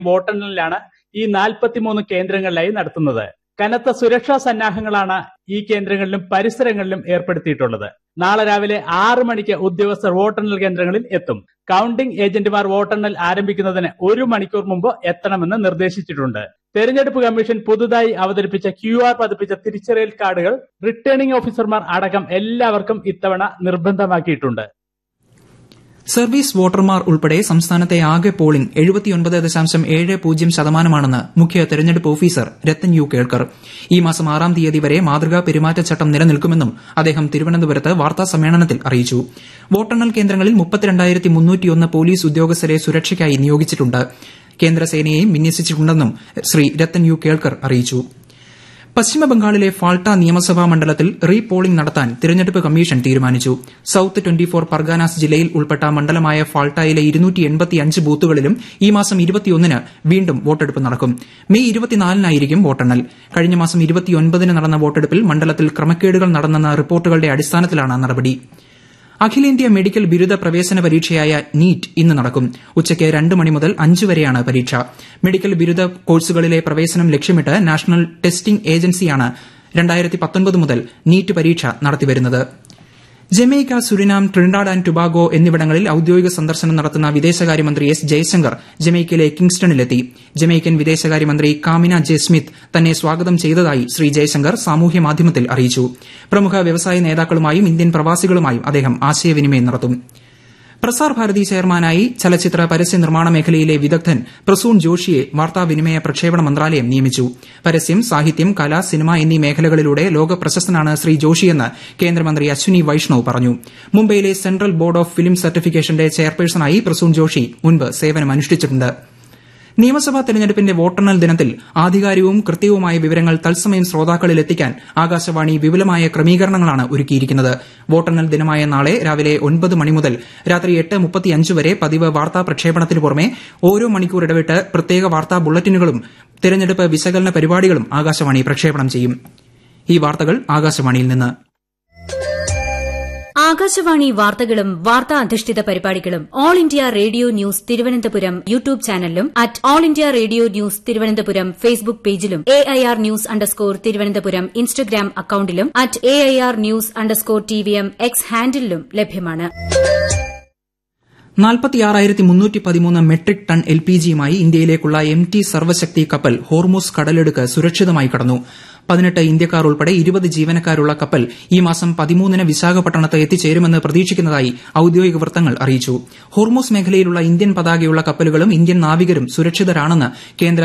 വോട്ടെണ്ണലിലാണ് ഈ 43 കേന്ദ്രങ്ങളിലായി നടത്തുന്നത്. കനത്ത സുരക്ഷാ സന്നാഹങ്ങളാണ് ഈ കേന്ദ്രങ്ങളിലും പരിസരങ്ങളിലും ഏർപ്പെടുത്തിയിട്ടുള്ളത്. നാളെ രാവിലെ 6 മണിക്ക് ഉദ്യോഗസ്ഥർ വോട്ടെണ്ണൽ കേന്ദ്രങ്ങളിൽ എത്തും. കൌണ്ടിംഗ് ഏജന്റുമാർ വോട്ടെണ്ണൽ ആരംഭിക്കുന്നതിന് 1 മണിക്കൂർ മുമ്പ് എത്തണമെന്ന് നിർദ്ദേശിച്ചിട്ടുണ്ട്. തെരഞ്ഞെടുപ്പ് കമ്മീഷൻ പുതുതായി അവതരിപ്പിച്ച QR പതിപ്പിച്ച തിരിച്ചറിയൽ കാർഡുകൾ റിട്ടേണിംഗ് ഓഫീസർമാർ അടക്കം എല്ലാവർക്കും ഇത്തവണ നിർബന്ധമാക്കിയിട്ടുണ്ട്. സർവീസ് വോട്ടർമാർ ഉൾപ്പെടെ സംസ്ഥാനത്തെ ആകെ പോളിംഗ് 79.70% മുഖ്യ തെരഞ്ഞെടുപ്പ് ഓഫീസർ രത്തൻ യു കേൾക്കർ. ഈ മാസം 6-ാം തീയതി വരെ മാതൃകാ പെരുമാറ്റച്ചട്ടം നിലനിൽക്കുമെന്നും അദ്ദേഹം തിരുവനന്തപുരത്ത് വാർത്താസമ്മേളനത്തിൽ അറിയിച്ചു. വോട്ടെണ്ണൽ കേന്ദ്രങ്ങളിൽ 32,301 പോലീസ് ഉദ്യോഗസ്ഥരെ സുരക്ഷയ്ക്കായി നിയോഗിച്ചിട്ടുണ്ട്. കേന്ദ്രസേനയെയും വിന്യസിച്ചിട്ടുണ്ടെന്നും ശ്രീ രത്തൻ യു കേൾക്കർ അറിയിച്ചു. പശ്ചിമബംഗാളിലെ ഫാൾട്ട നിയമസഭാ മണ്ഡലത്തിൽ റീ പോളിംഗ് നടത്താൻ തിരഞ്ഞെടുപ്പ് കമ്മീഷൻ തീരുമാനിച്ചു. സൌത്ത് 24 പർഗാനാസ് ജില്ലയിൽ ഉൾപ്പെട്ട മണ്ഡലമായ ഫാൾട്ടയിലെ 285 ബൂത്തുകളിലും ഈ മാസം 21-ന് വീണ്ടും വോട്ടെടുപ്പ് നടക്കും. മെയ് 24-നായിരിക്കും വോട്ടെണ്ണൽ. കഴിഞ്ഞ മാസം 29-ന് നടന്ന വോട്ടെടുപ്പിൽ മണ്ഡലത്തിൽ ക്രമക്കേടുകൾ നടന്നെന്ന റിപ്പോർട്ടുകളുടെ അടിസ്ഥാനത്തിലാണ് നടപടി. അഖിലേന്ത്യാ മെഡിക്കൽ ബിരുദ പ്രവേശന പരീക്ഷയായ നീറ്റ് ഇന്ന് നടക്കും. ഉച്ചയ്ക്ക് 2 മണി മുതൽ 5 വരെയാണ് പരീക്ഷ. മെഡിക്കൽ ബിരുദ കോഴ്സുകളിലെ പ്രവേശനം ലക്ഷ്യമിട്ട് നാഷണൽ ടെസ്റ്റിംഗ് ഏജൻസിയാണ് 2019 മുതൽ നീറ്റ് പരീക്ഷ നടത്തിവരുന്നത്. Jamaica, Suriname, Trinidad and Tobago എന്നിവിടങ്ങളിൽ ഔദ്യോഗിക സന്ദർശനം നടത്തുന്ന വിദേശകാര്യമന്ത്രി എസ് ജയശങ്കർ ജമൈക്കയിലെ കിങ്സ്റ്റണിലെത്തി. ജമൈക്കൻ വിദേശകാര്യമന്ത്രി കാമിന ജെ സ്മിത്ത് തന്നെ സ്വാഗതം ചെയ്തതായി ശ്രീ ജയശങ്കർ സാമൂഹ്യമാധ്യമത്തിൽ അറിയിച്ചു. പ്രമുഖ വ്യവസായ നേതാക്കളുമായും ഇന്ത്യൻ പ്രവാസികളുമായും അദ്ദേഹം ആശയവിനിമയം നടത്തും. പ്രസാർ ഭാരതി ചെയർമാനായി ചലച്ചിത്ര പരസ്യ നിർമ്മാണ മേഖലയിലെ വിദഗ്ധൻ പ്രസൂൺ ജോഷിയെ വാർത്താവിനിമയ പ്രക്ഷേപണ മന്ത്രാലയം നിയമിച്ചു. പരസ്യം, സാഹിത്യം, കല, സിനിമ എന്നീ മേഖലകളിലൂടെ ലോക പ്രശസ്തനാണ് ശ്രീ ജോഷിയെന്ന് കേന്ദ്രമന്ത്രി അശ്വിനി വൈഷ്ണവ് പറഞ്ഞു. മുംബൈയിലെ central board of film സർട്ടിഫിക്കേഷന്റെ ചെയർപേഴ്സണായി Prasoon Joshi മുൻപ് സേവനമനുഷ്ഠിച്ചിട്ടുണ്ട്. നിയമസഭാ തെരഞ്ഞെടുപ്പിന്റെ വോട്ടെണ്ണൽ ദിനത്തിൽ ആധികാരികവും കൃത്യവുമായ വിവരങ്ങൾ തത്സമയം ശ്രോതാക്കളിൽ എത്തിക്കാൻ ആകാശവാണി വിപുലമായ ക്രമീകരണങ്ങളാണ് ഒരുക്കിയിരിക്കുന്നത്. വോട്ടെണ്ണൽ ദിനമായ നാളെ രാവിലെ 9 മണി മുതൽ രാത്രി 8:35 വരെ പതിവ് വാർത്താ പ്രക്ഷേപണത്തിന് പുറമെ ഓരോ മണിക്കൂർ ഇടവിട്ട് പ്രത്യേക വാർത്താ ബുള്ളറ്റിനുകളും തെരഞ്ഞെടുപ്പ് വിശകലന പരിപാടികളും ആകാശവാണി പ്രക്ഷേപണം ചെയ്യും. ഈ വാർത്തകൾ ആകാശവാണിയിൽ നിന്ന്. ആകാശവാണി വാർത്തകളും വാർത്താ അധിഷ്ഠിത പരിപാടികളും all India radio news Thiruvananthapuram YouTube ചാനലിലും @all India radio news Thiruvananthapuram Facebook പേജിലും AIR News _ ഇൻസ്റ്റഗ്രാം അക്കൌണ്ടിലും @AIR News _TVM X ഹാൻഡിലും ലഭ്യമാണ്. 46,313 മെട്രിക് ടൺ LPGയുമായി ഇന്ത്യയിലേക്കുള്ള MT സർവശക്തി കപ്പൽ ഹോർമൂസ് കടലിടുക്ക് സുരക്ഷിതമായി കടന്നു. 18 ഇന്ത്യക്കാർ ഉൾപ്പെടെ 20 ജീവനക്കാരുള്ള കപ്പൽ ഈ മാസം 13-ന് വിശാഖപട്ടണത്ത് എത്തിച്ചേരുമെന്ന് പ്രതീക്ഷിക്കുന്നതായി ഔദ്യോഗിക വൃത്തങ്ങൾ അറിയിച്ചു. ഹോർമൂസ് മേഖലയിലുള്ള ഇന്ത്യൻ പതാകയുള്ള കപ്പലുകളും ഇന്ത്യൻ നാവികരും സുരക്ഷിതരാണെന്ന് കേന്ദ്ര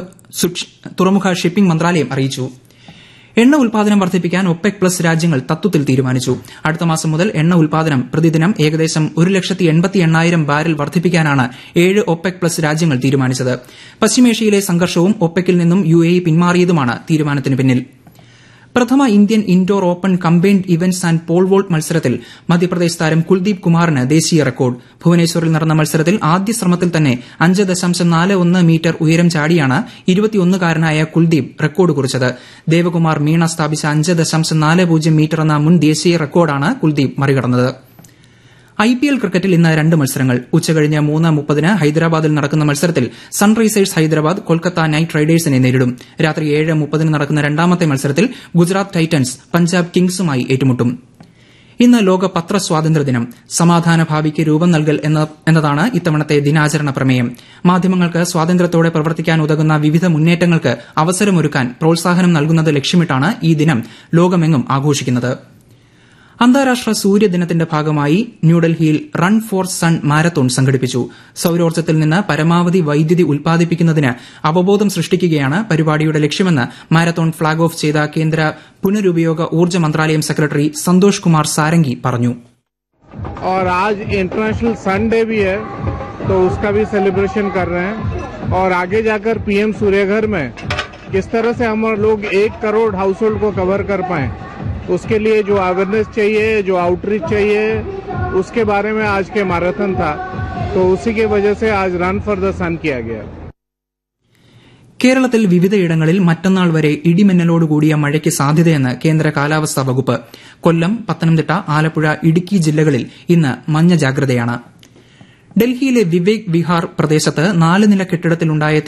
തുറമുഖ ഷിപ്പിംഗ് മന്ത്രാലയം അറിയിച്ചു. എണ്ണ ഉൽപാദനം വർദ്ധിപ്പിക്കാൻ OPEC+ രാജ്യങ്ങൾ തത്വത്തിൽ തീരുമാനിച്ചു. അടുത്ത മാസം മുതൽ എണ്ണ ഉൽപാദനം പ്രതിദിനം ഏകദേശം 1,88,000 ബാരൽ വർദ്ധിപ്പിക്കാനാണ് 7 OPEC+ രാജ്യങ്ങൾ തീരുമാനിച്ചത്. പശ്ചിമേഷ്യയിലെ സംഘർഷവും OPEC-ൽ നിന്നും UAE പിന്മാറിയതുമാണ് തീരുമാനത്തിന് പിന്നിൽ. പ്രഥമ Indian indoor open combined events and Paul volt മത്സരത്തിൽ മധ്യപ്രദേശ് താരം കുൽദീപ് കുമാറിന് ദേശീയ റെക്കോർഡ്. ഭുവനേശ്വറിൽ നടന്ന മത്സരത്തിൽ ആദ്യ ശ്രമത്തിൽ തന്നെ 5.41 മീറ്റർ ഉയരം ചാടിയാണ് 21-കാരനായ കുൽദീപ് റെക്കോർഡ് കുറിച്ചത്. ദേവകുമാർ മീണ സ്ഥാപിച്ച 5.40 മീറ്റർ എന്ന മുൻ ദേശീയ റെക്കോർഡാണ് കുൽദീപ് മറികടന്നത്. IPL ക്രിക്കറ്റിൽ ഇന്ന് 2 മത്സരങ്ങൾ. ഉച്ചകഴിഞ്ഞ് 3:30-ന് ഹൈദരാബാദിൽ നടക്കുന്ന മത്സരത്തിൽ സൺറൈസേഴ്സ് ഹൈദരാബാദ് കൊൽക്കത്ത നൈറ്റ് റൈഡേഴ്സിനെ നേരിടും. രാത്രി 7:30-ന് നടക്കുന്ന രണ്ടാമത്തെ മത്സരത്തിൽ ഗുജറാത്ത് ടൈറ്റൻസ് പഞ്ചാബ് കിങ്സുമായി ഏറ്റുമുട്ടും. ഇന്ന് ലോക പത്രസ്വാതന്ത്ര്യ ദിനം. സമാധാന ഭാവിക്ക് രൂപം നൽകൽ എന്നതാണ് ഇത്തവണത്തെ ദിനാചരണ പ്രമേയം. മാധ്യമങ്ങൾക്ക് സ്വാതന്ത്ര്യത്തോടെ പ്രവർത്തിക്കാൻ ഉതകുന്ന വിവിധ മുന്നേറ്റങ്ങൾക്ക് അവസരമൊരുക്കാൻ പ്രോത്സാഹനം നൽകുന്നത് ലക്ഷ്യമിട്ടാണ് ഈ ദിനം ലോകമെങ്ങും ആഘോഷിക്കുന്നത്. അന്താരാഷ്ട്ര സൂര്യദിനത്തിന്റെ ഭാഗമായി ന്യൂഡൽഹിയിൽ റൺ ഫോർ സൺ മാരത്തോൺ സംഘടിപ്പിച്ചു. സൌരോർജ്ജത്തിൽ നിന്ന് പരമാവധി വൈദ്യുതി ഉൽപ്പാദിപ്പിക്കുന്നതിന് അവബോധം സൃഷ്ടിക്കുകയാണ് പരിപാടിയുടെ ലക്ഷ്യമെന്ന് മാരത്തോൺ ഫ്ളാഗ് ഓഫ് ചെയ്ത കേന്ദ്ര പുനരുപയോഗ ഊർജ്ജ മന്ത്രാലയം സെക്രട്ടറി സന്തോഷ് കുമാർ സാരംഗി പറഞ്ഞു. और आज इंटरनेशनल सन डे भी है तो उसका भी सेलिब्रेशन कर रहे हैं और आगे जाकर PM सूर्यघर में किस तरह से हम लोग 1 करोड़ हाउस होल्ड को कवर कर पाएं उसके लिए जो अवेयरनेस चाहिए, जो आउटरीच चाहिए, उसके बारे में आज के मैराथन था. तो उसी की वजह से आज रन फॉर द सन किया गया. കേരളത്തിൽ വിവിധയിടങ്ങളിൽ മറ്റന്നാൾ വരെ ഇടിമിന്നലോടുകൂടിയ മഴയ്ക്ക് സാധ്യതയെന്ന് കേന്ദ്ര കാലാവസ്ഥാ വകുപ്പ്. കൊല്ലം, പത്തനംതിട്ട, ആലപ്പുഴ, ഇടുക്കി ജില്ലകളിൽ ഇന്ന് മഞ്ഞ ജാഗ്രതയാണ്. ഡൽഹിയിലെ വിവേക് വിഹാർ പ്രദേശത്ത് 4 നില കെട്ടിടത്തിലുണ്ടായ